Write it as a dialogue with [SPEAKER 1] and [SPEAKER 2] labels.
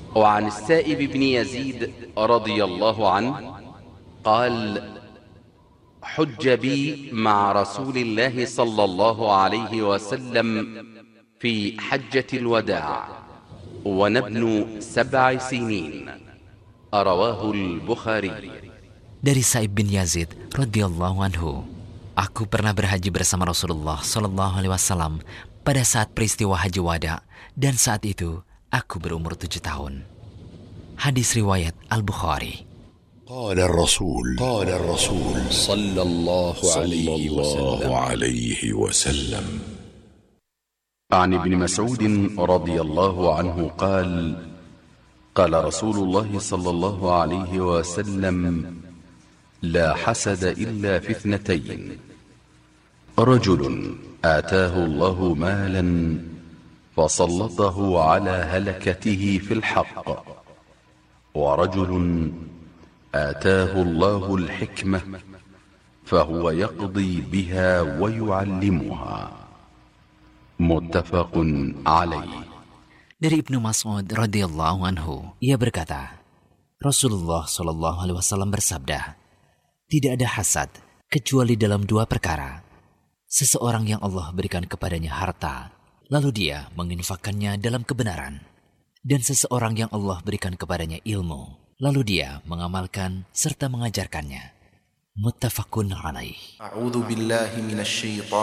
[SPEAKER 1] وعن السائب بن يزيد رضي الله عنه قال: حج بي مع رسول الله صلى الله عليه وسلم في حجة الوداع وأنا ابن 7 سنين. رواه البخاري.
[SPEAKER 2] Dari Sa'ib bin Yazid radhiyallahu anhu, aku pernah berhaji bersama Rasulullah sallallahu alaihi wasallam pada saat peristiwa Haji Wada, dan saat itu aku berumur 7 tahun. Hadis riwayat Al-Bukhari.
[SPEAKER 3] قال الرسول صلى الله عليه وسلم
[SPEAKER 1] عن ابن مسعود رضي الله عنه قال: قال رسول الله صلى الله عليه وسلم: لا حسد إلا في 2: رجل آتاه الله مالا فسلطه على هلكته في الحق، ورجل آتاه الله الحكمة فهو يقضي بها ويعلمها. متفق عليه.
[SPEAKER 2] Dari Ibnu Mas'ud radhiyallahu anhu, ia berkata, Rasulullah sallallahu alaihi wasallam bersabda, tidak ada hasad kecuali dalam 2 perkara. Seseorang yang Allah berikan kepadanya harta, lalu dia menginfakkannya dalam kebenaran, dan seseorang yang Allah berikan kepadanya ilmu, lalu dia mengamalkan serta mengajarkannya. Muttafaqun alaih.